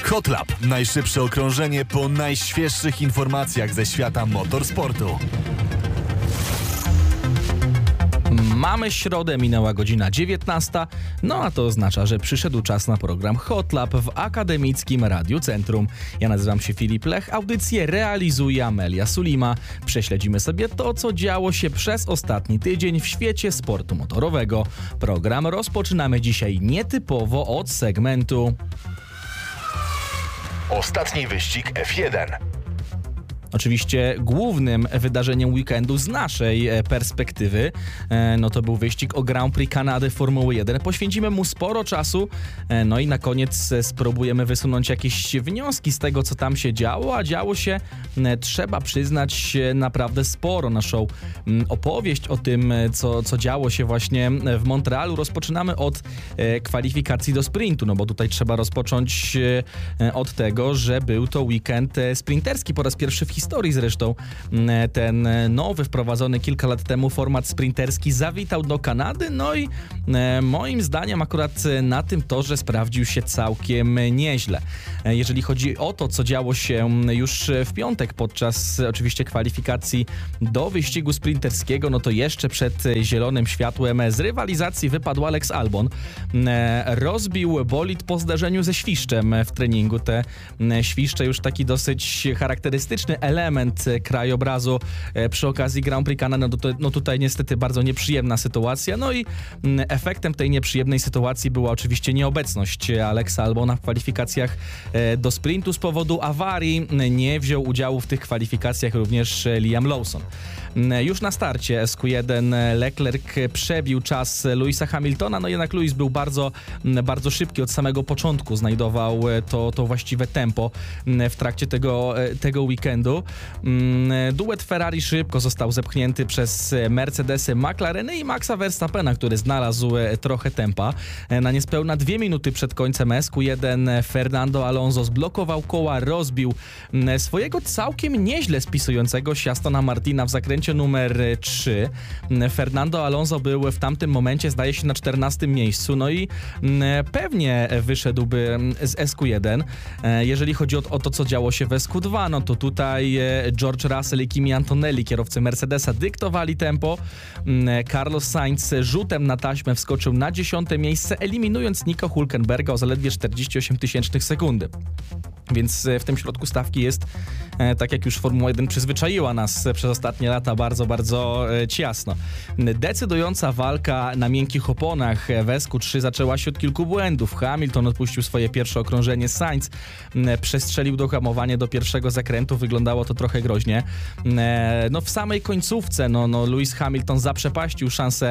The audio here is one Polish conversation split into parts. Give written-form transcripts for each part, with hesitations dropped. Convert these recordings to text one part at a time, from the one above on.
Hotlap. Najszybsze okrążenie po najświeższych informacjach ze świata motorsportu. Mamy środę, minęła godzina 19, no a to oznacza, że przyszedł czas na program Hotlap w Akademickim Radiu Centrum. Ja nazywam się Filip Lech, audycję realizuje Amelia Sulima. Prześledzimy sobie to, co działo się przez ostatni tydzień w świecie sportu motorowego. Program rozpoczynamy dzisiaj nietypowo od segmentu Ostatni wyścig F1. Oczywiście głównym wydarzeniem weekendu z naszej perspektywy no to był wyścig o Grand Prix Kanady Formuły 1. Poświęcimy mu sporo czasu, no i na koniec spróbujemy wysunąć jakieś wnioski z tego, co tam się działo, a działo się, trzeba przyznać, naprawdę sporo. Naszą opowieść o tym, co działo się właśnie w Montrealu, rozpoczynamy od kwalifikacji do sprintu, no bo tutaj trzeba rozpocząć od tego, że był to weekend sprinterski po raz pierwszy w historii zresztą. Ten nowy, wprowadzony kilka lat temu format sprinterski zawitał do Kanady, no i moim zdaniem akurat na tym torze sprawdził się całkiem nieźle. Jeżeli chodzi o to, co działo się już w piątek podczas oczywiście kwalifikacji do wyścigu sprinterskiego, no to jeszcze przed zielonym światłem z rywalizacji wypadł Alex Albon. Rozbił bolid po zdarzeniu ze świszczem w treningu. Te świszcze już taki dosyć charakterystyczny element krajobrazu przy okazji Grand Prix Kanady. No tutaj niestety bardzo nieprzyjemna sytuacja. No i efektem tej nieprzyjemnej sytuacji była oczywiście nieobecność Alexa Albona w kwalifikacjach do sprintu z powodu awarii. Nie wziął udziału w tych kwalifikacjach również Liam Lawson. Już na starcie SQ1 Leclerc przebił czas Lewisa Hamiltona, no jednak Lewis był bardzo szybki od samego początku, znajdował to właściwe tempo w trakcie tego weekendu. Duet Ferrari szybko został zepchnięty przez Mercedesy, McLareny i Maxa Verstappena, który znalazł trochę tempa. Na niespełna 2 minuty przed końcem SQ1 Fernando Alonso zblokował koła, rozbił swojego całkiem nieźle spisującego się Astona Martina w zakręcie numer 3. Fernando Alonso był w tamtym momencie, zdaje się, na 14 miejscu, no i pewnie wyszedłby z SQ1. Jeżeli chodzi o to, co działo się w SQ2, no to tutaj George Russell i Kimi Antonelli, kierowcy Mercedesa, dyktowali tempo. Carlos Sainz rzutem na taśmę wskoczył na 10. miejsce, eliminując Nico Hülkenberga o zaledwie 48 tysięcznych sekundy. Więc w tym środku stawki jest, tak jak już Formuła 1 przyzwyczaiła nas przez ostatnie lata, bardzo ciasno. Decydująca walka na miękkich oponach w SQ3 zaczęła się od kilku błędów. Hamilton odpuścił swoje pierwsze okrążenie, Sainz przestrzelił dohamowanie do pierwszego zakrętu, wyglądało to trochę groźnie. No w samej końcówce Lewis Hamilton zaprzepaścił szansę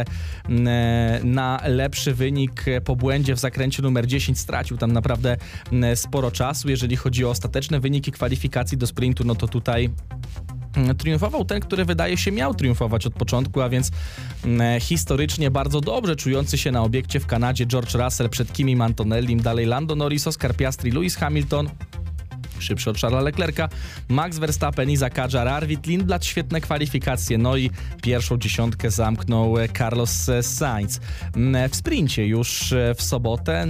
na lepszy wynik po błędzie w zakręcie numer 10, stracił tam naprawdę sporo czasu. Jeżeli chodzi o ostateczne wyniki kwalifikacji do sprintu, no to tutaj triumfował ten, który wydaje się miał triumfować od początku, a więc historycznie bardzo dobrze czujący się na obiekcie w Kanadzie George Russell przed Kimim Antonellim, dalej Lando Norris, Oscar Piastri, Lewis Hamilton, szybszy od Charlesa Leclerca, Max Verstappen, Isaac Hadjar, Arvid Lindblad, świetne kwalifikacje, no i pierwszą dziesiątkę zamknął Carlos Sainz. W sprincie już w sobotę,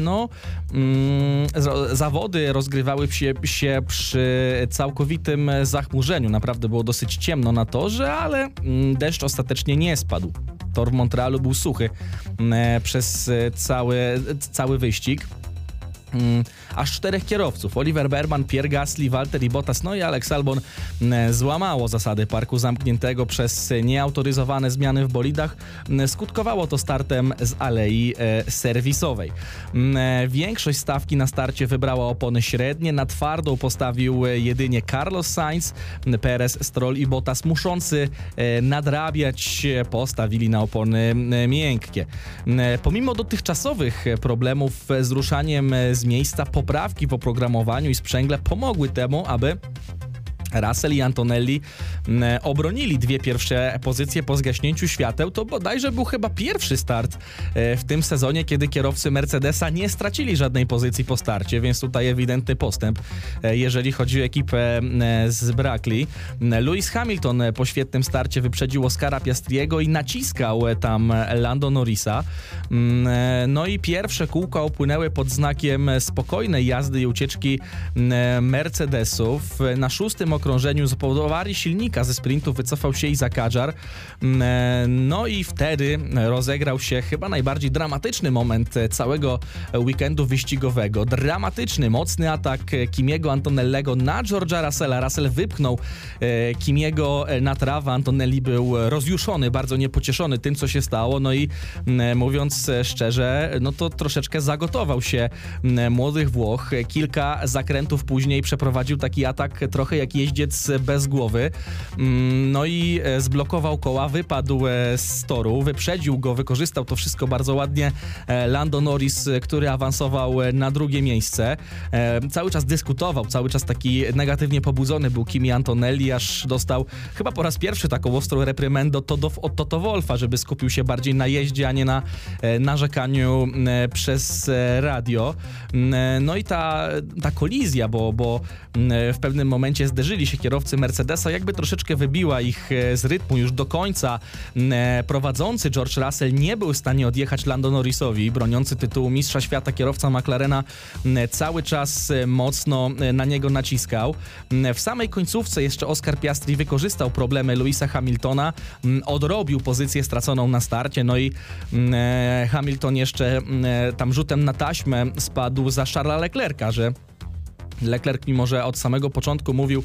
zawody rozgrywały się przy całkowitym zachmurzeniu, naprawdę było dosyć ciemno na torze, ale deszcz ostatecznie nie spadł. Tor w Montrealu był suchy przez cały wyścig. Aż 4 kierowców, Oliver Berman, Pierre Gasly, Valtteri Bottas, no i Alex Albon złamało zasady parku zamkniętego przez nieautoryzowane zmiany w bolidach. Skutkowało to startem z alei serwisowej. Większość stawki na starcie wybrała opony średnie, na twardą postawił jedynie Carlos Sainz, Perez, Stroll i Bottas muszący nadrabiać postawili na opony miękkie. Pomimo dotychczasowych problemów z ruszaniem z miejsca, poprawki w oprogramowaniu i sprzęgle pomogły temu, aby Russell i Antonelli obronili 2 pierwsze pozycje po zgaśnięciu świateł. To bodajże był chyba pierwszy start w tym sezonie, kiedy kierowcy Mercedesa nie stracili żadnej pozycji po starcie, więc tutaj ewidentny postęp, jeżeli chodzi o ekipę z Brackley. Lewis Hamilton po świetnym starcie wyprzedził Oscara Piastriego i naciskał tam Lando Norrisa. No i pierwsze kółka upłynęły pod znakiem spokojnej jazdy i ucieczki Mercedesów. Na 6. okrążeniu z powodu awarii silnika ze sprintu wycofał się Isaac Hadjar. No i wtedy rozegrał się chyba najbardziej dramatyczny moment całego weekendu wyścigowego. Dramatyczny, mocny atak Kimiego Antonellego na George'a Russella. Russell wypchnął Kimiego na trawę. Antonelli był rozjuszony, bardzo niepocieszony tym, co się stało. No i mówiąc szczerze, no to troszeczkę zagotował się młodych Włoch. Kilka zakrętów później przeprowadził taki atak trochę jak jeździec bez głowy. No i zblokował koła, wypadł z toru, wyprzedził go, wykorzystał to wszystko bardzo ładnie Lando Norris, który awansował na 2. miejsce. Cały czas dyskutował, cały czas taki negatywnie pobudzony był Kimi Antonelli, aż dostał chyba po raz pierwszy taką ostrą reprymendę od Toto Wolffa, żeby skupił się bardziej na jeździe, a nie na narzekaniu przez radio. No i ta kolizja, bo w pewnym momencie zderzyli się kierowcy Mercedesa, jakby troszeczkę wybiła ich z rytmu już do końca. Prowadzący George Russell nie był w stanie odjechać Lando Norrisowi, broniący tytułu mistrza świata kierowca McLarena cały czas mocno na niego naciskał. W samej końcówce jeszcze Oscar Piastri wykorzystał problemy Lewisa Hamiltona, odrobił pozycję straconą na starcie, no i Hamilton jeszcze tam rzutem na taśmę spadł za Charlesa Leclerca, że Leclerc, mimo że od samego początku mówił,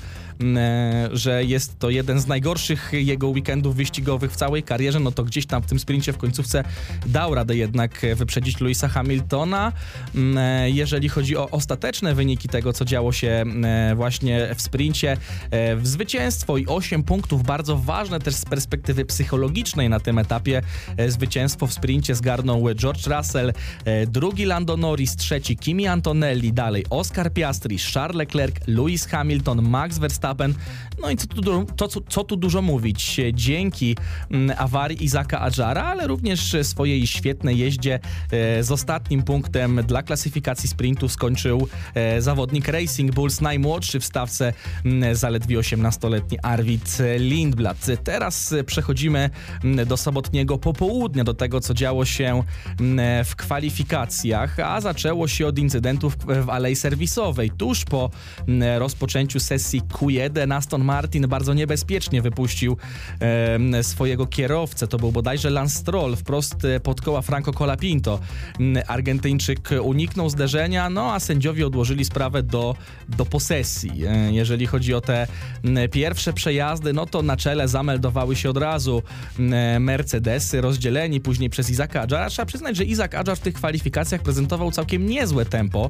że jest to jeden z najgorszych jego weekendów wyścigowych w całej karierze, no to gdzieś tam w tym sprincie w końcówce dał radę jednak wyprzedzić Lewisa Hamiltona. Jeżeli chodzi o ostateczne wyniki tego, co działo się właśnie w sprincie, zwycięstwo i 8 punktów, bardzo ważne też z perspektywy psychologicznej na tym etapie. Zwycięstwo w sprincie zgarnął George Russell, 2. Lando Norris, 3. Kimi Antonelli, dalej Oscar Piastri, Charles Leclerc, Lewis Hamilton, Max Verstappen. No i co tu dużo mówić. Dzięki awarii Isaaca Hadjara, ale również swojej świetnej jeździe z ostatnim punktem dla klasyfikacji sprintu skończył zawodnik Racing Bulls, najmłodszy w stawce, zaledwie 18-letni Arvid Lindblad. Teraz przechodzimy do sobotniego popołudnia, do tego, co działo się w kwalifikacjach, a zaczęło się od incydentów w alei serwisowej. Tuż po rozpoczęciu sesji Q1 Aston Martin bardzo niebezpiecznie wypuścił swojego kierowcę. To był bodajże Lance Stroll wprost pod koła Franco Colapinto. Argentyńczyk uniknął zderzenia, no a sędziowie odłożyli sprawę do posesji. Jeżeli chodzi o te pierwsze przejazdy, no to na czele zameldowały się od razu Mercedesy, rozdzieleni później przez Isaaca Hadjara. Trzeba przyznać, że Isaac Hadjar w tych kwalifikacjach prezentował całkiem niezłe tempo.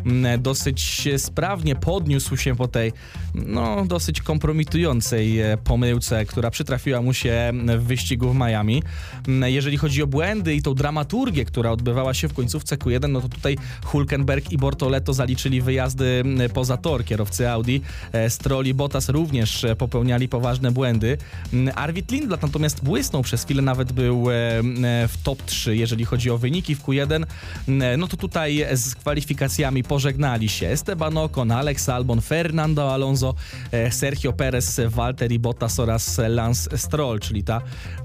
Dosyć sprawnie podniósł się po tej dosyć kompromitującej pomyłce, która przytrafiła mu się w wyścigu w Miami. Jeżeli chodzi o błędy i tą dramaturgię, która odbywała się w końcówce Q1, no to tutaj Hülkenberg i Bortoleto zaliczyli wyjazdy poza tor. Kierowcy Audi, Stroll i Bottas również popełniali poważne błędy. Arvid Lindblad natomiast błysnął przez chwilę, nawet był w top 3, jeżeli chodzi o wyniki w Q1. No to tutaj z kwalifikacjami pożegnali się Esteban Ocon, Alex Albon, Fernando Alonso, Sergio Perez, Valtteri Bottas oraz Lance Stroll, czyli ta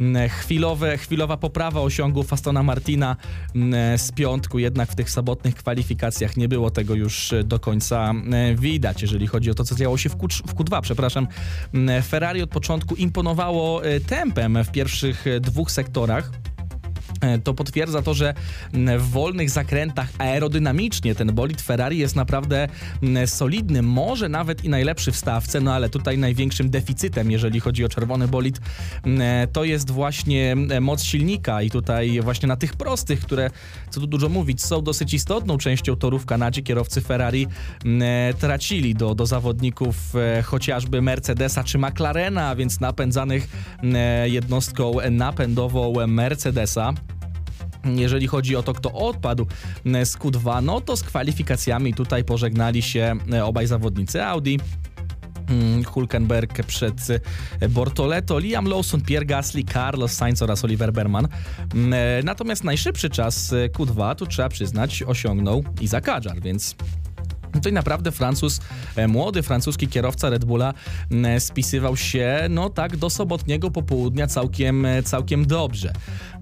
chwilowa poprawa osiągów Astona Martina z piątku, jednak w tych sobotnych kwalifikacjach nie było tego już do końca widać. Jeżeli chodzi o to, co działo się w Q2, Ferrari od początku imponowało tempem w pierwszych 2 sektorach. To potwierdza to, że w wolnych zakrętach aerodynamicznie ten bolid Ferrari jest naprawdę solidny, może nawet i najlepszy w stawce, no ale tutaj największym deficytem, jeżeli chodzi o czerwony bolid, to jest właśnie moc silnika i tutaj właśnie na tych prostych, które, co tu dużo mówić, są dosyć istotną częścią toru w Kanadzie, kierowcy Ferrari tracili do zawodników chociażby Mercedesa czy McLarena, a więc napędzanych jednostką napędową Mercedesa. Jeżeli chodzi o to, kto odpadł z Q2, no to z kwalifikacjami tutaj pożegnali się obaj zawodnicy Audi. Hülkenberg przed Bortoleto, Liam Lawson, Pierre Gasly, Carlos Sainz oraz Oliver Berman. Natomiast najszybszy czas Q2, tu trzeba przyznać, osiągnął Isaac Hadjar, więc tutaj naprawdę młody francuski kierowca Red Bulla spisywał się, no tak, do sobotniego popołudnia całkiem dobrze.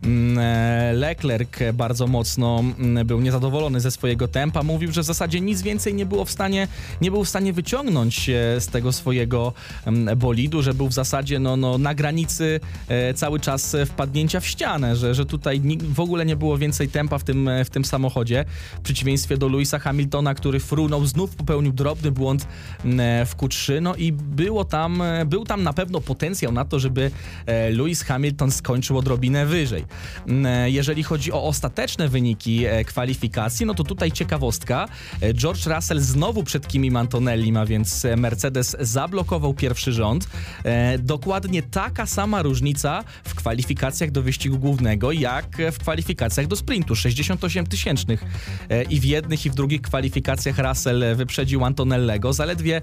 Leclerc bardzo mocno był niezadowolony ze swojego tempa, mówił, że w zasadzie nic więcej nie był w stanie wyciągnąć z tego swojego bolidu, że był w zasadzie na granicy cały czas wpadnięcia w ścianę, że tutaj w ogóle nie było więcej tempa w tym samochodzie, w przeciwieństwie do Lewisa Hamiltona, który frunął, znów popełnił drobny błąd w Q3, no i był tam na pewno potencjał na to, żeby Lewis Hamilton skończył odrobinę wyżej. Jeżeli chodzi o ostateczne wyniki kwalifikacji, no to tutaj ciekawostka. George Russell znowu przed Kimim Antonellim, a więc Mercedes zablokował pierwszy rząd. Dokładnie taka sama różnica w kwalifikacjach do wyścigu głównego, jak w kwalifikacjach do sprintu. 68 tysięcznych. I w jednych, i w drugich kwalifikacjach Russell wyprzedził Antonellego. Zaledwie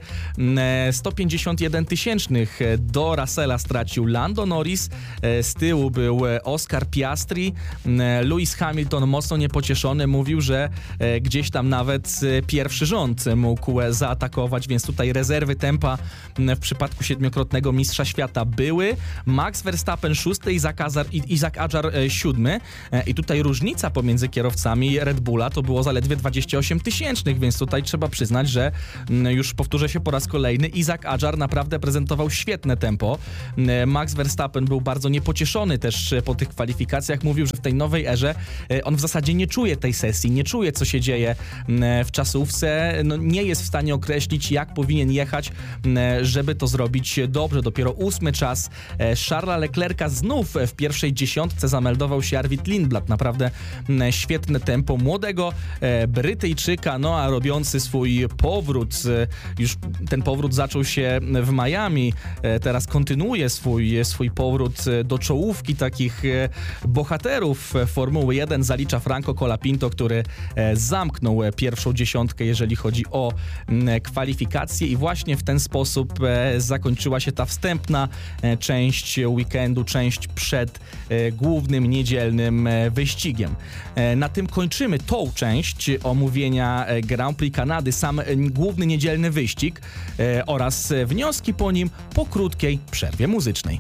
151 tysięcznych do Russella stracił Lando Norris. Z tyłu był Oscar Piastri. Lewis Hamilton mocno niepocieszony mówił, że gdzieś tam nawet pierwszy rząd mógł zaatakować, więc tutaj rezerwy tempa w przypadku 7-krotnego mistrza świata były. Max Verstappen 6, Isaac Hadjar 7. I tutaj różnica pomiędzy kierowcami Red Bulla to było zaledwie 28 tysięcznych, więc tutaj trzeba przyznać, że już powtórzę się po raz kolejny, Isaac Hadjar naprawdę prezentował świetne tempo. Max Verstappen był bardzo niepocieszony też po tych kwalifikacjach. Mówił, że w tej nowej erze on w zasadzie nie czuje tej sesji, nie czuje, co się dzieje w czasówce. Nie jest w stanie określić, jak powinien jechać, żeby to zrobić dobrze. Dopiero 8. czas Charlesa Leclerca, znów w pierwszej dziesiątce zameldował się Arvid Lindblad. Naprawdę świetne tempo młodego Brytyjczyka, a robiący swój powrót. Już ten powrót zaczął się w Miami, teraz kontynuuje swój powrót do czołówki takich bohaterów Formuły 1. Zalicza Franco Colapinto, który zamknął pierwszą dziesiątkę, jeżeli chodzi o kwalifikacje, i właśnie w ten sposób zakończyła się ta wstępna część weekendu, część przed głównym niedzielnym wyścigiem. Na tym kończymy tą część omówienia Grand Prix Kanady, sam główny niedzielny wyścig oraz wnioski po nim po krótkiej przerwie muzycznej.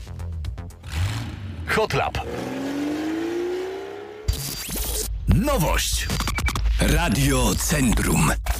Hot Lab. Nowość. Radio Centrum.